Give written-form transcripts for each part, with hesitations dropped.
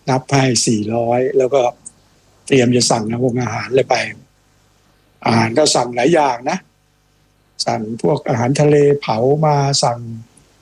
นับให้400แล้วก็เตรียมจะสั่งอาหารเลยไปอาหารก็สั่งหลายอย่างนะสั่งพวกอาหารทะเลเผามาสั่ง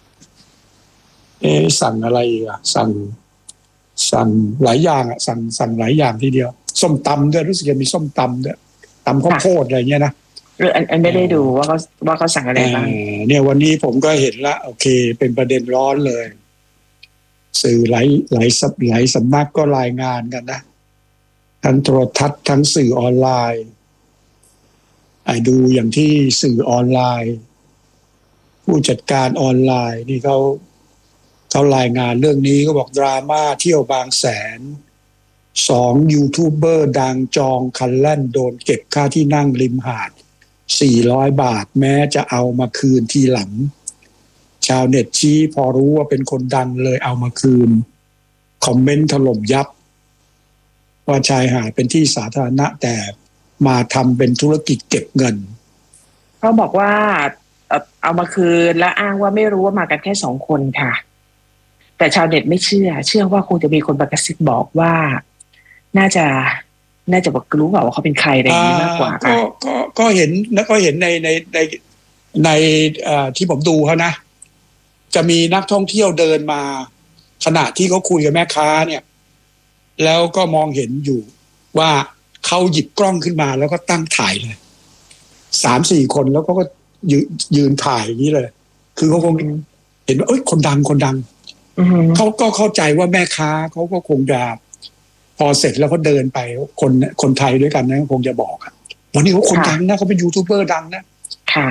สั่งอะไรอีกอะสั่งหลายอย่างอะสั่งหลายอย่างทีเดียวส้มตำด้วยรู้สึกจะมีส้มตำด้วยตำข้าวโพดอะไรเงี้ยนะอันไม่ได้ดูว่าเขาสั่งอะไรบ้างเนี่ยวันนี้ผมก็เห็นละโอเคเป็นประเด็นร้อนเลยสื่อหลายสำนักก็รายงานกันนะทั้งโทรทัศน์ทั้งสื่อออนไลน์ดูอย่างที่สื่อออนไลน์ผู้จัดการออนไลน์นี่เขารายงานเรื่องนี้ก็บอกดราม่าเที่ยวบางแสน2ยูทูบเบอร์ดังจองคันแล่นโดนเก็บค่าที่นั่งริมหาด400 บาทแม้จะเอามาคืนทีหลังชาวเน็ตชี้พอรู้ว่าเป็นคนดังเลยเอามาคืนคอมเมนต์ถล่มยับว่าชายหาดเป็นที่สาธารณะแต่มาทำเป็นธุรกิจเก็บเงินเขาบอกว่าเอามาคืนแล้วอ้างว่าไม่รู้ว่ามากันแค่2 คนค่ะแต่ชาวเน็ตไม่เชื่อว่าคงจะมีคนกระซิบบอกว่าน่าจะบอกรู้เปล่าว่าเขาเป็นใครอะไรอย่างนี้มากกว่าก็เห็นแล้วก็เห็นในที่ผมดูเขานะจะมีนักท่องเที่ยวเดินมาขณะที่เขาคุยกับแม่ค้าเนี่ยแล้วก็มองเห็นอยู่ว่าเขาหยิบกล้องขึ้นมาแล้วก็ตั้งถ่ายเลย3-4 คนแล้วก็ยืนถ่ายอย่างนี้เลยคือเขาคงเห็นว่าคนดังเขาก็เข้าใจว่าแม่ค้าเขาก็คงจะพอเสร็จแล้วเขาเดินไปคนไทยด้วยกันนะคงจะบอกวันนี้เขาคนดังนะเขาเป็นยูทูบเบอร์ดังนะค่ะ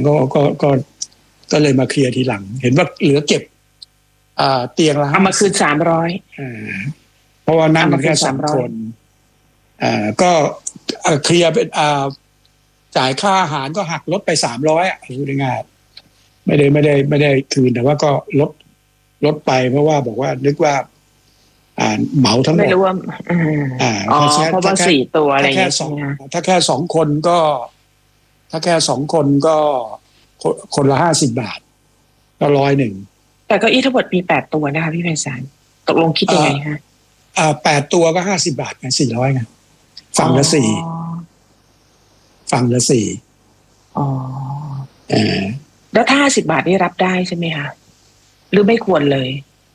ก็เลยมาเคลียร์ทีหลังเห็นว่าเหลือเก็บเตียงละเอามาคืน 300เพราะว่านั่งแค่3 คนก็เคลียร์เป็นจ่ายค่าอาหารก็หักลดไป300พูดง่ายๆไม่ได้คืนแต่ว่าก็ลดไปเพราะว่าบอกว่านึกว่าเหมาทั้งหมดไม่รู้ว่าเพราะว่า4 ตัวอะไรอย่างเงี้ยถ้าแค่2 คนก็คนละ50 บาทก็100แต่เก้าอี้ทั้งหมดมี8 ตัวนะคะพี่ไพศาลตกลงคิดยังไงคะ 8 ตัวก็50 บาทไง400ไงฝั่งละ4 แล้วถ้า50 บาทนี่รับได้ใช่ไหมคะหรือไม่ควรเลย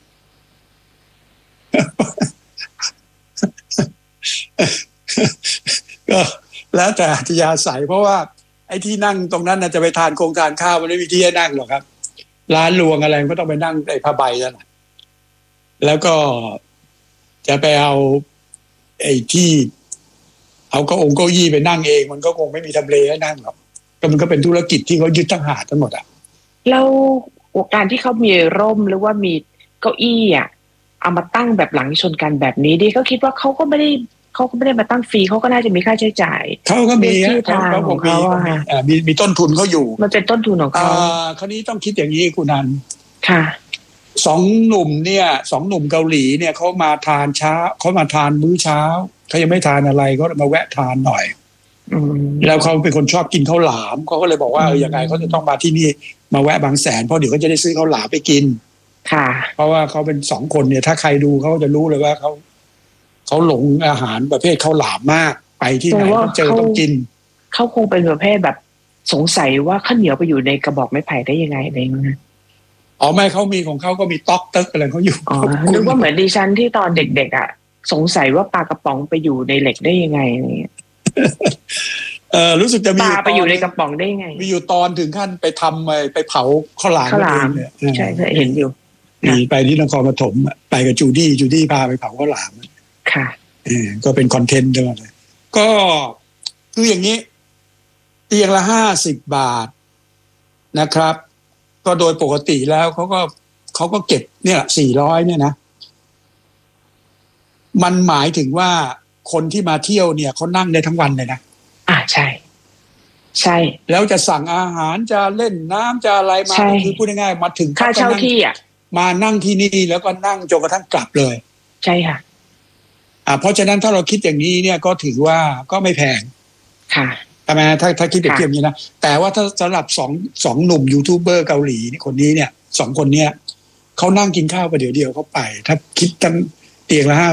ก็แล้วแต่อัธยาศัยเพราะว่าไอ้ที่นั่งตรงนั้นจะไปทานข้าวมันไม่มีที่ให้นั่งหรอกครับร้านรวงอะไรก็ต้องไปนั่งไอ้ผ้าใบนั่นแล้วก็จะไปเอาไอ้ที่เอาเก้าอี้ไปนั่งเองมันก็คงไม่มีทำเลให้นั่งหรอกก็มันก็เป็นธุรกิจที่เขายึดทั้งหาดทั้งหมดแล้วการที่เขามีร่มหรือว่ามีเก้าอี้เอามาตั้งแบบหลังชนกันแบบนี้ดิเขาคิดว่าเขาก็ไม่ได้มาตั้งฟรีเขาก็น่าจะมีค่าใช้จ่ายเขาก็มีเขาคงมีต้นทุนเขาอยู่มันเป็นต้นทุนของเขาคราวนี้ต้องคิดอย่างนี้คุณนันค่ะ 2 หนุ่มเนี่ย2 หนุ่มเกาหลีเนี่ยเขามาทานมื้อเช้าเขายังไม่ทานอะไรก็มาแวะทานหน่อยแล้วเขาเป็นคนชอบกินข้าวหลามเขาก็เลยบอกว่ายังไงเขาจะต้องมาที่นี่มาแวะบางแสนเพราะเดี๋ยวเขาจะได้ซื้อข้าวหลามไปกินค่ะเพราะว่าเขาเป็น2 คนเนี่ยถ้าใครดูเขาจะรู้เลยว่าเขาหลงอาหารประเภทข้าวหลามมากไปที่ไหนก็เจอต้องกินเขาคงเป็นประเภทแบบสงสัยว่าข้าวเหนียวไปอยู่ในกระบอกไม้ไผ่ได้ยังไงอะไรเงี้ยไม่เขามีของเขาก็มีต๊อกเต๊กอะไรเขาอยู่นึกว่าเหมือนดิฉันที่ตอนเด็กๆสงสัยว่าปลากระป๋องไปอยู่ในเหล็กได้ยังไงเนี่ยรู้สึกจะมีปลาไปอยู่ในกระป๋องได้ยังไงมีอยู่ตอนถึงขั้นไปทำไปเผาข้าวหลามเนี่ยใช่เห็นอยู่ไปที่นครปฐมไปกับจูดี้พาไปเผาข้าวหลามค่ะก็เป็นคอนเทนต์ด้วยก็คืออย่างนี้เตียงละ50 บาทนะครับก็โดยปกติแล้วเขาก็เก็บเนี่ย400เนี่ยนะมันหมายถึงว่าคนที่มาเที่ยวเนี่ยเขานั่งได้ทั้งวันเลยนะใช่แล้วจะสั่งอาหารจะเล่นน้ำจะอะไรมาคือพูดง่ายๆมาถึงค่าเช่าที่มานั่งที่นี่แล้วก็นั่งจนกระทั่งกลับเลยใช่ค่ะเพราะฉะนั้นถ้าเราคิดอย่างนี้เนี่ยก็ถือว่าก็ไม่แพงค่ะใช่ไหมถ้าคิดเปรียบเทียบอย่างนี้นะแต่ว่าถ้าสำหรับสองหนุ่มยูทูบเบอร์เกาหลีนี่คนนี้เนี่ย2 คนเนี่ยเขานั่งกินข้าวไปเดี๋ยวเขาไปถ้าคิดตั้งเตียงละ